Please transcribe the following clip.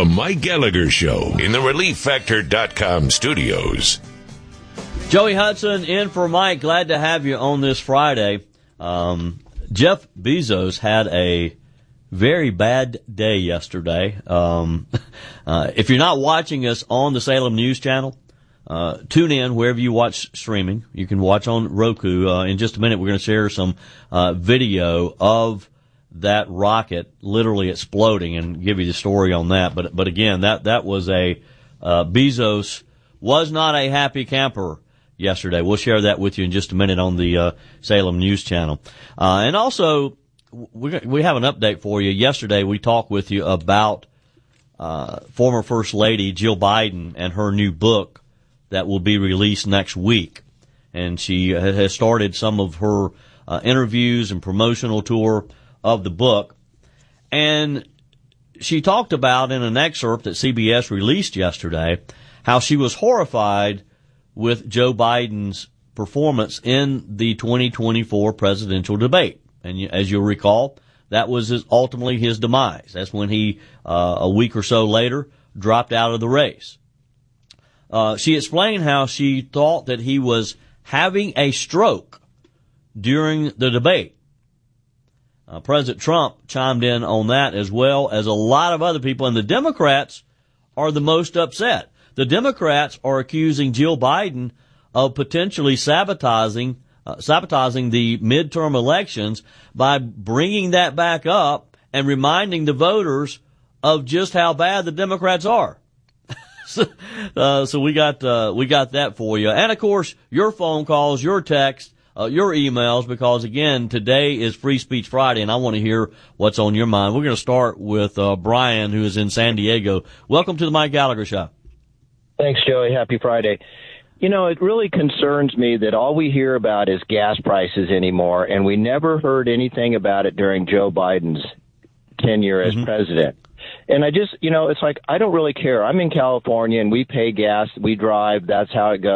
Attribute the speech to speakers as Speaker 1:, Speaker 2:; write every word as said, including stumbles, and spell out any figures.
Speaker 1: The Mike Gallagher Show in the relief factor dot com studios.
Speaker 2: Joey Hudson in for Mike. Glad to have you on this Friday. Um, Jeff Bezos had a very bad day yesterday. Um, uh, if you're not watching us on the Salem News Channel, uh, tune in wherever you watch streaming. You can watch on Roku. Uh, in just a minute, we're going to share some uh, video of that rocket literally exploding and give you the story on that. But but again, that that was a uh, Bezos was not a happy camper yesterday. We'll share that with you in just a minute on the uh, Salem News Channel. Uh, and also, we we have an update for you. Yesterday, we talked with you about uh, former First Lady Jill Biden and her new book that will be released next week. And she has started some of her uh, interviews and promotional tour of the book. And she talked about in an excerpt that C B S released yesterday how she was horrified with Joe Biden's performance in the twenty twenty-four presidential debate. And as you'll recall, that was his, ultimately his demise. That's when he, uh, a week or so later, dropped out of the race. Uh, she explained how she thought that he was having a stroke during the debate. Uh, President Trump chimed in on that, as well as a lot of other people, and the Democrats are the most upset. The Democrats are accusing Jill Biden of potentially sabotaging uh, sabotaging the midterm elections by bringing that back up and reminding the voters of just how bad the Democrats are. so, uh, so we got uh, we got that for you, and of course your phone calls, your texts. Uh, your emails, because again, today is Free Speech Friday, and I want to hear what's on your mind. We're going to start with uh, Brian, who is in San Diego. Welcome to the Mike Gallagher Show.
Speaker 3: Thanks, Joey. Happy Friday. You know, it really concerns me that all we hear about is gas prices anymore, and we never heard anything about it during Joe Biden's tenure as mm-hmm. president. And I just, you know, it's like, I don't really care. I'm in California, and we pay gas, we drive, that's how it goes.